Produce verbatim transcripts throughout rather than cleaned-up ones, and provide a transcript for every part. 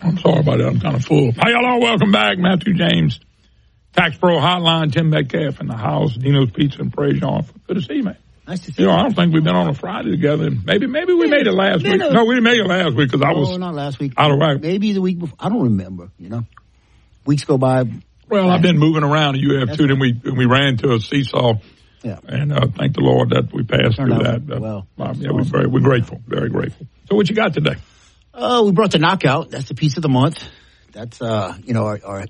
I'm sorry about that. I'm kind of full. Hey, y'all, welcome back. Matthew James, Tax Pro Hotline, Tim Metcalf in the house, Dino's Pizza and Praise John. Good to see you, man. Nice to see you. You know, I don't think we've been on a Friday together. Maybe maybe we made it last week. A, no, we didn't make it last week because I was. No, not last week. Out of right. Maybe the week before. I don't remember, you know. Weeks go by. Well, I've been moving around, and you have That's too. right. Then we we ran into a seesaw. Yeah. And uh, thank the Lord that we passed through that. Uh, well, uh, yeah, we're, very, we're grateful, very grateful. So what you got today? Oh, uh, we brought the Knockout. That's the piece of the month. That's, uh, you know, our, our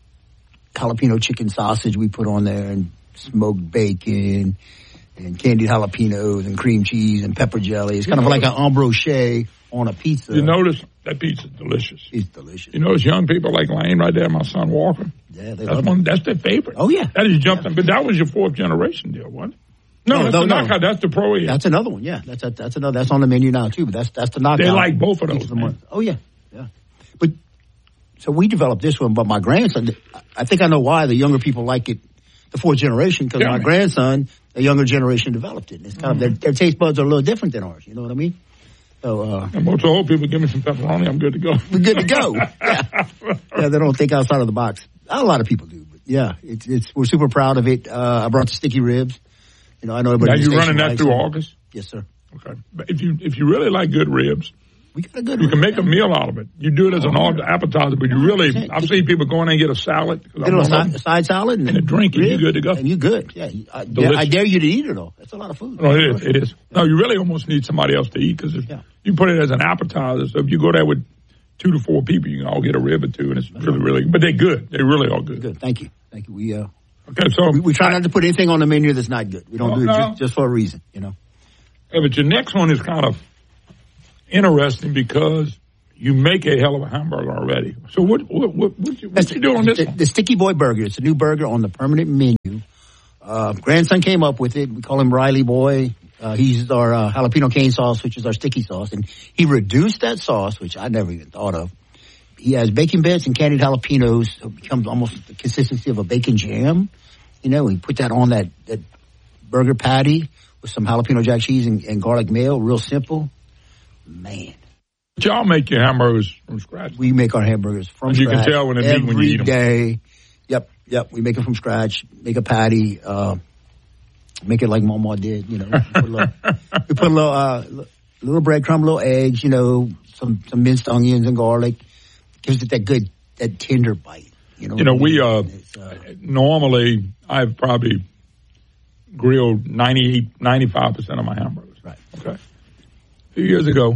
jalapeno chicken sausage we put on there, and smoked bacon, and candied jalapenos, and cream cheese, and pepper jelly. It's kind you of like an embroche on a pizza. You notice that pizza's delicious. It's delicious. You notice young people like Lane right there, my son Walker. Yeah, they that's love one. it. That's their favorite. Oh yeah, that is jumped. Yeah. But that was your fourth generation deal, wasn't it? No, no that's no, the no. Knockout. That's the Pro. Yeah. That's another one. Yeah, that's a, that's another. That's on the menu now too. But that's that's the Knockout. They like both of those. Oh yeah, yeah. But so we developed this one. But my grandson, I think I know why the younger people like it, the fourth generation, because yeah, my man. grandson, the younger generation, developed it. It's kind mm-hmm. of their, their taste buds are a little different than ours. You know what I mean? So, uh, and most of the old people give me some pepperoni, I'm good to go. We're good to go. Yeah. Yeah, they don't think outside of the box. A lot of people do, but yeah, it's, it's we're super proud of it. Uh, I brought the sticky ribs. You know, I know everybody. Now you running that through it. August? Yes, sir. Okay, but if you if you really like good ribs, we got a good. You rib, can make man. a meal out of it. You do it as an oh, appetizer, but you really, I've seen people go in and get a salad. Get a side, side salad and, and a drink, and you're good to go. And you're good. Yeah, I dare, I dare you to eat it all. That's a lot of food. No, it is. It is. No, you really almost need somebody else to eat because yeah. you put it as an appetizer. So if you go there with two to four people, you can all get a rib or two, and it's really, really. But they're good. They really are good. Good. Thank you. Thank you. We uh. Okay, so we, we try not to put anything on the menu that's not good. We don't no, do it no. just, just for a reason, you know. Yeah, but your next one is kind of interesting because you make a hell of a hamburger already. So what what what, what, you, what you do on this the, one? The Sticky Boy Burger. It's a new burger on the permanent menu. Uh, grandson came up with it. We call him Riley Boy. Uh, he uses our uh, jalapeno cane sauce, which is our sticky sauce, and he reduced that sauce, which I never even thought of. He has bacon bits and candied jalapenos, so it becomes almost the consistency of a bacon jam. You know, we put that on that, that burger patty with some jalapeno jack cheese and, and garlic mayo. Real simple. Man. But y'all make your hamburgers from scratch. We make our hamburgers from and scratch. You can tell when they meet when you eat them. Every day. Yep, yep. We make it from scratch. Make a patty. Uh, make it like Mama did, you know. We put a little, we put a little, uh, little breadcrumb, little eggs, you know, some, some minced onions and garlic. Gives it that good, that tender bite. You know, you know we, uh, uh, normally, I've probably grilled ninety-eight, ninety-five percent of my hamburgers. Right. Okay. A few years ago,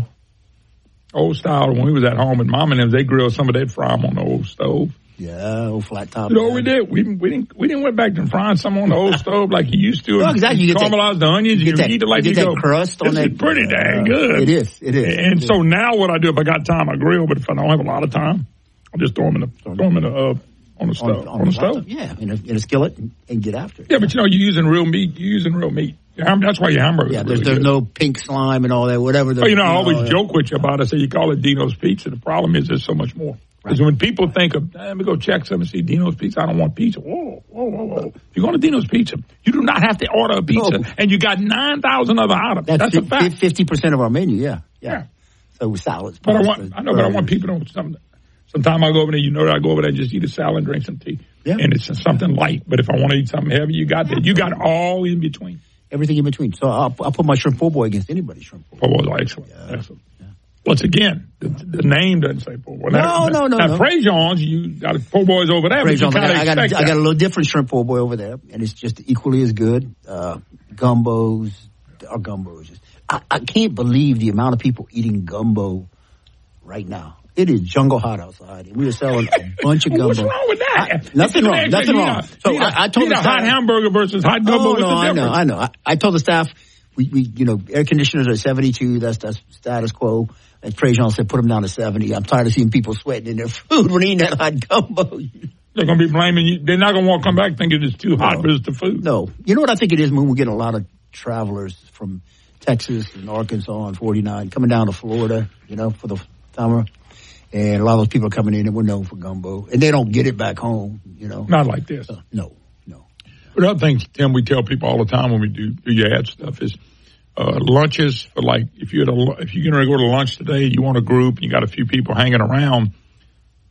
old style, when we was at home and Mom and them, they grilled some of that fry them on the old stove. Yeah, old flat top. You know what we did? We didn't, we didn't, we didn't went back to frying some on the old stove like you used to. No, exactly. You caramelize the onions, you, you that, eat it like you, you get go. That crust on this that. is pretty uh, dang good. It is, it is. And it so is. now what I do, if I got time, I grill, but if I don't have a lot of time, I just throw them in the, throw them in the, uh, on the stove. On, on, on the stove. Yeah, in a, in a skillet and, and get after it. Yeah, but you know, you're using real meat. You're using real meat. That's why your hamburgers Yeah, are there's, really there's good. no pink slime and all that, whatever. Well, you know, I always know, joke with you about it. I say you call it Dino's Pizza. The problem is there's so much more. Because right. when people think of, eh, let me go check something and see Dino's Pizza, I don't want pizza. Whoa, whoa, whoa, whoa. If you go to Dino's Pizza, you do not have to order a pizza, oh. and you got nine thousand other items. That's, That's fi- a fact. fifty percent of our menu, yeah. Yeah. yeah. So with salads. But I want, I know, but I want people to, some, sometime I go over there, you know that I go over there and just eat a salad and drink some tea. Yeah. And it's something light. But if I want to eat something heavy, you got that. You got all in between. Everything in between. So I'll, I'll put my shrimp po' boy against anybody's shrimp po' boy. Po' boys are excellent. Yeah. Excellent. Yeah. Once again, the, the name doesn't say po' boy. No, now, no, no, now, no. Praisons, you got po' boys over there. Praisons, but you I, got, I, got, I got a little different shrimp po' boy over there, and it's just equally as good. Uh, gumbos, our gumbos. I, I can't believe the amount of people eating gumbo right now. It is jungle hot outside, and we are selling a bunch of gumbo. What's wrong with that? I, nothing wrong. Man, nothing wrong. Know, so you know, I, I told you the know, staff, hot hamburger versus hot gumbo. Oh with no, the I know, I know. I, I told the staff, we, we, you know, air conditioners are seventy-two. That's that's status quo. And Prajon said, put them down to seventy. I'm tired of seeing people sweating in their food when eating that hot gumbo. They're going to be blaming you. They're not going to want to come back thinking it's too hot, no. but it's the food. No. You know what I think it is when we get a lot of travelers from Texas and Arkansas and forty-nine coming down to Florida, you know, for the summer. And a lot of those people are coming in and we're known for gumbo. And they don't get it back home, you know. Not like this. Uh, no, no. But other things, Tim, we tell people all the time when we do, do your ad stuff is uh, lunches for like, if you're, at a, if you're going to go to lunch today, you want a group and you got a few people hanging around,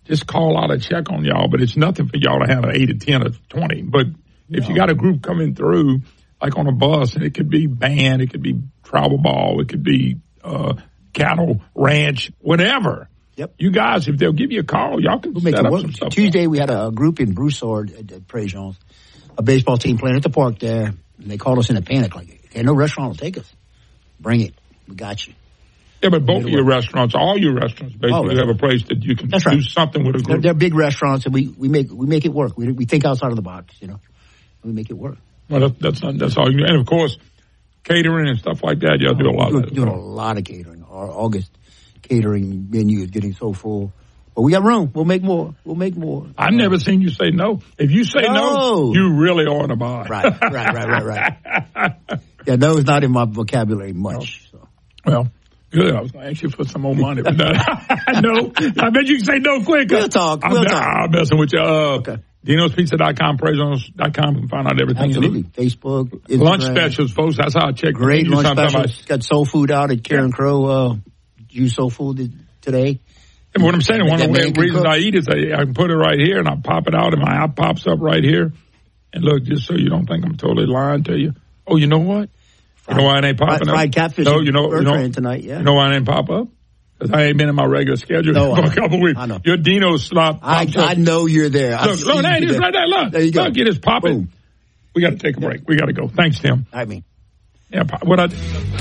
just call out a check on y'all, but it's nothing for y'all to have an eight or ten or twenty. But if no. you got a group coming through, like on a bus, and it could be band, it could be travel ball, it could be uh, cattle ranch, whatever. Yep. You guys, if they'll give you a call, y'all can we'll set up work. some stuff. Tuesday, we had a group in Broussard at, at Préjean's, a baseball team playing at the park there, and they called us in a panic, like, hey, no restaurant will take us. Bring it. We got you. Yeah, but both of your restaurants, all your restaurants, basically oh, right. have a place that you can That's do right. something with a group. They're, they're big restaurants, and we, we make we make it work. We we think outside of the box, you know. We make it work. Well, that, that's not, that's all you do. And, of course, catering and stuff like that, y'all oh, do a lot doing, of that. Doing a lot of catering. Our August catering menu is getting so full. But we got room. We'll make more. We'll make more. I've uh, never seen you say no. If you say no, no you really are in a bind. Right, right, right, right, right. Yeah, no is not in my vocabulary much. So. Well, good. I was going to ask you for some more money. But no, I bet you can say no quick. We'll talk. I'm, we'll talk. I'm messing with you. Uh, okay. Dinos Pizza dot com, Préjean's dot com, can find out everything. Absolutely. Facebook, Instagram. Lunch specials, folks. That's how I check. Great lunch specials. Got soul food out at Karen yeah. Crow. Uh, use soul food today. And what I'm saying, one of the reasons I eat is I, I can put it right here and I pop it out and my app pops up right here. And look, just so you don't think I'm totally lying to you. Oh, you know what? Fried, you know why it ain't popping fried, up? Fried catfish. No, you know, you know, tonight, yeah. You know why it ain't pop up? Because I ain't been in my regular schedule no, for I, a couple of weeks. I know. Your Dino slot I, pops up. I know you're there. Look, look, there it is right there. Look, there you go. Look, it is popping. Boom. We got to take a break. We got to go. Thanks, Tim. I mean. Yeah, what I